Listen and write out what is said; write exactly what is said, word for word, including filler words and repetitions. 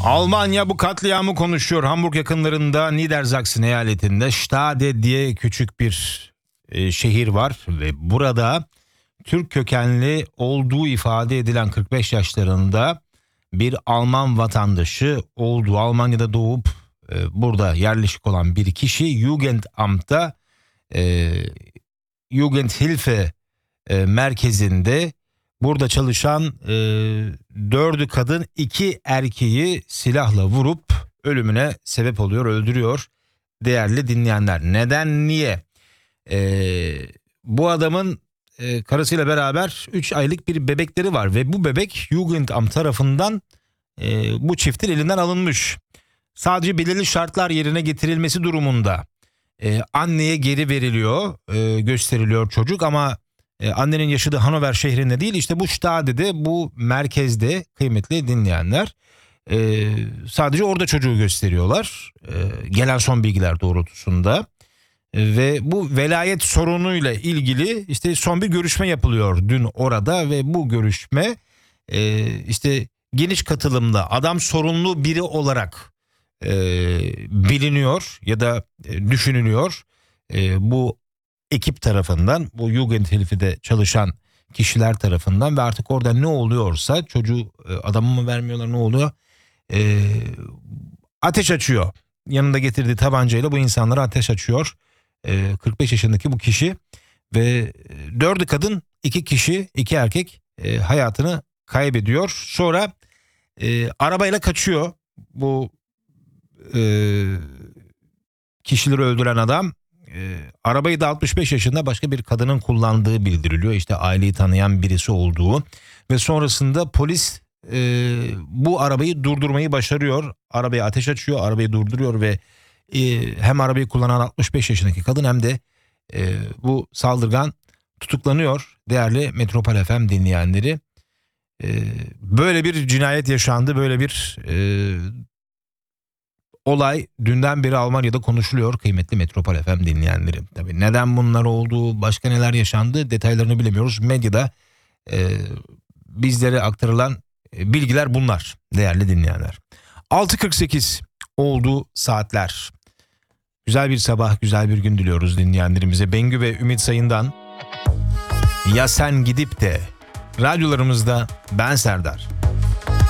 Almanya bu katliamı konuşuyor. Hamburg yakınlarında Niedersachsen eyaletinde Stade diye küçük bir e, şehir var ve burada Türk kökenli olduğu ifade edilen kırk beş yaşlarında bir Alman vatandaşı olduğu, Almanya'da doğup e, burada yerleşik olan bir kişi Jugendamt'ta e, Jugendhilfe e, merkezinde burada çalışan e, dördü kadın iki erkeği silahla vurup ölümüne sebep oluyor, öldürüyor değerli dinleyenler. Neden, niye? E, bu adamın e, karısıyla beraber üç aylık bir bebekleri var ve bu bebek Jugendamt tarafından e, bu çiftin elinden alınmış. Sadece belirli şartlar yerine getirilmesi durumunda e, anneye geri veriliyor, e, gösteriliyor çocuk ama Ee, annenin yaşadığı Hannover şehrinde değil, işte bu Stade'de, bu merkezde kıymetli dinleyenler e, sadece orada çocuğu gösteriyorlar. E, gelen son bilgiler doğrultusunda e, ve bu velayet sorunuyla ilgili işte son bir görüşme yapılıyor dün orada ve bu görüşme e, işte geniş katılımda adam sorunlu biri olarak e, biliniyor ya da e, düşünülüyor. E, bu ekip tarafından, bu Jugendhilfe'de çalışan kişiler tarafından ve artık orada ne oluyorsa çocuğu adamı mı vermiyorlar, ne oluyor? E, ateş açıyor. Yanında getirdiği tabancayla bu insanlara ateş açıyor. E, kırk beş yaşındaki bu kişi ve dördü kadın, iki kişi, iki erkek e, hayatını kaybediyor. Sonra e, arabayla kaçıyor bu e, kişileri öldüren adam. E, arabayı da altmış beş yaşında başka bir kadının kullandığı bildiriliyor. İşte aileyi tanıyan birisi olduğu ve sonrasında polis e, bu arabayı durdurmayı başarıyor. Arabaya ateş açıyor, arabayı durduruyor ve e, hem arabayı kullanan altmış beş yaşındaki kadın hem de e, bu saldırgan tutuklanıyor. Değerli Metropol F M dinleyenleri, e, böyle bir cinayet yaşandı, böyle bir e, olay dünden beri Almanya'da konuşuluyor kıymetli Metropol F M dinleyenleri. Tabii neden bunlar oldu, başka neler yaşandı detaylarını bilemiyoruz. Medyada e, bizlere aktarılan e, bilgiler bunlar değerli dinleyenler. altı kırk sekiz oldu saatler. Güzel bir sabah, güzel bir gün diliyoruz dinleyenlerimize. Bengü ve Ümit Sayın'dan Ya Sen Gidip De radyolarımızda ben Serdar.